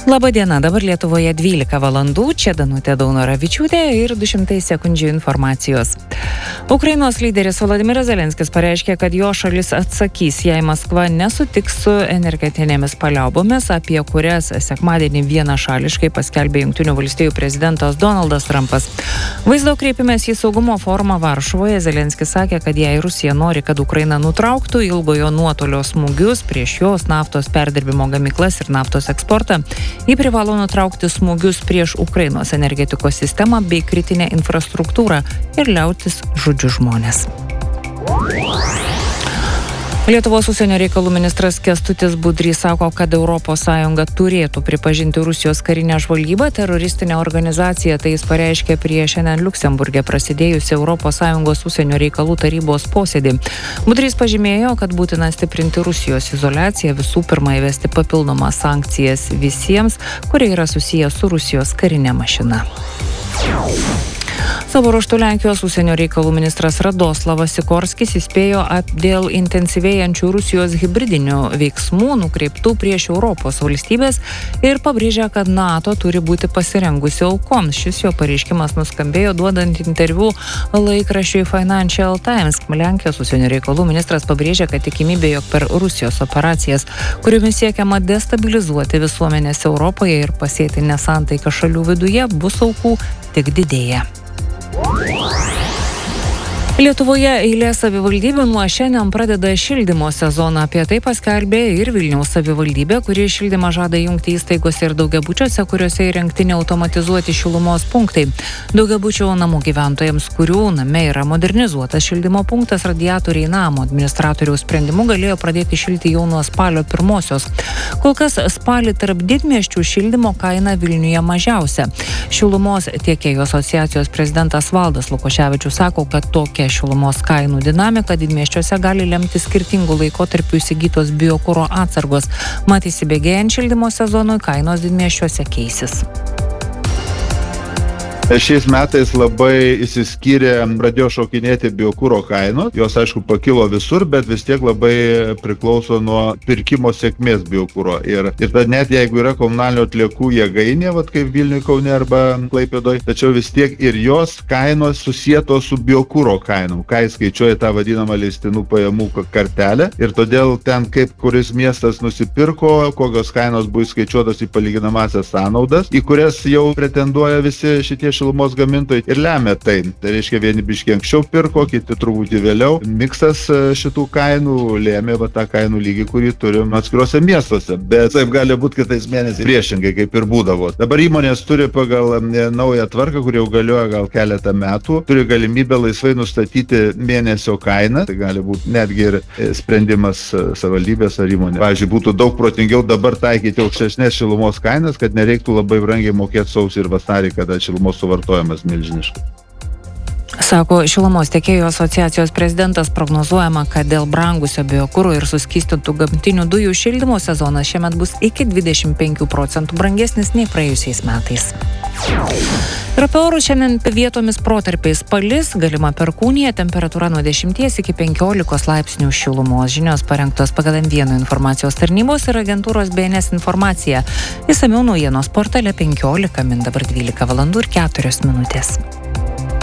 Labadiena, dabar Lietuvoje 12 valandų, čia Danutė Daunoravičiūtė ir 200 sekundžių informacijos. Ukrainos lyderis Volodymyras Zelenskis pareiškė, kad jo šalis atsakys, jei Maskva nesutiks su energetinėmis paliaubomis, apie kurias sekmadienį vienašališkai paskelbė Jungtinių valstijų prezidentas Donaldas Trumpas. Vaizdo kreipimės į saugumo forumą Varšuvoje Zelenskis sakė, kad jei Rusija nori, kad Ukraina nutrauktų ilgojo nuotolio smūgius prieš jos naftos perdirbimo gamyklas ir naftos eksportą, ji privalo nutraukti smūgius prieš Ukrainos energetikos sistemą bei kritinę infrastruktūrą ir liautis žudžius žmonės. Lietuvos užsienio reikalų ministras Kęstutis Budrys sako, kad ES turėtų pripažinti Rusijos karinę žvalgybą teroristinę organizaciją. Tai jis pareiškė prieš šiandien Liuksemburge prasidėjusi ES užsienio reikalų tarybos posėdį. Budrys pažymėjo, kad būtina stiprinti Rusijos izoliaciją, visų pirma įvesti papildomas sankcijas visiems, kurie yra susiję su Rusijos karinė mašina. Savo ruožtu Lenkijos užsienio reikalų ministras Radoslavas Sikorskis įspėjo dėl intensyvėjančių Rusijos hibridinių veiksmų nukreiptų prieš Europos valstybės ir pabrėžė, kad NATO turi būti pasirengusi aukoms. Šis jo pareiškimas nuskambėjo duodant interviu laikraščiui Financial Times. Lenkijos užsienio reikalų ministras pabrėžė, kad tikimybė, jog per Rusijos operacijas, kuriomis siekiama destabilizuoti visuomenės Europoje ir pasėti nesantaiką šalių viduje, bus aukų tik didėja. Lietuvoje eilė savivaldybių nuo šiandien pradeda šildymo sezoną. Apie tai paskelbė ir Vilniaus savivaldybė, kuri šildymą žada jungti įstaigose ir daugiabučiuose, kuriuose įrengti neautomatizuoti šilumos punktai. Daugiabučių namų gyventojams, kurių name yra modernizuotas šildymo punktas, radiatoriai namo administratoriaus sprendimu galėjo pradėti šilti jau nuo spalio 1-osios. Kol kas spalį tarp didmiesčių šildymo kaina Vilniuje mažiausia. Šilumos tiekėjų asociacijos prezidentas Valdas Lukoševičius sako, kad tokia šilumos kainų dinamika didmiesčiuose gali lemti skirtingų laikotarpių įsigytos biokuro atsargos. Mat įsibėgėjant šildymo sezonui kainos didmiesčiuose keisis. Šiais metais labai įsiskyrė, pradėjo šokinėti biokuro kainos. Jos, aišku, pakilo visur, bet vis tiek labai priklauso nuo pirkimo sėkmės biokuro. Ir tada net jeigu yra komunalinių atliekų jėgainė, kaip Vilniuje, Kaune arba Klaipėdoje, tačiau vis tiek ir jos kainos susietos su biokuro kainom, kai skaičiuoja tą vadinamą leistinų pajamų kartelę. Ir todėl ten, kaip kuris miestas nusipirko, kokios kainos buvo įskaičiuotos į palyginamąsias sąnaudas, į kurias jau pretenduoja visi šitie šilumos gamintojai ir lemia tai. Tai reiškia, vieni biškiai anksčiau pirko, kiti truputį vėliau. Miksas šitų kainų lėmė tą kainų lygį, kurį turim atskiruose miestuose. Bet taip gali būti kitais mėnesiais priešingai, kaip ir būdavo. Dabar įmonės turi pagal naują tvarką, kuri jau galioja gal keletą metų, turi galimybę laisvai nustatyti mėnesio kainą. Tai gali būti netgi ir sprendimas savivaldybės ar įmonės. Pavyzdžiui, būtų daug protingiau dabar taikyti aukštesnės šilumos kainas, kad nereiktų labai brangiai mokėti sausį ir vasarį, kada šilumos suvartojimas milžiniškas. Sako šilumos tiekėjų asociacijos prezidentas. Prognozuojama, kad dėl brangusio biokuro ir suskystintų gamtinių dujų šildymo sezonas šiemet bus iki 25% brangesnis nei praėjusiais metais. Ir apie orus šiandien vietomis protarpiais palis, galima perkūnija, temperatūra nuo 10 iki 15 laipsnių šilumos. Žinios parengtos pagal M1 informacijos tarnybos ir agentūros BNS informacija. Išsamiau naujienos portale 15 min dabar 12 valandų ir 4 minutės.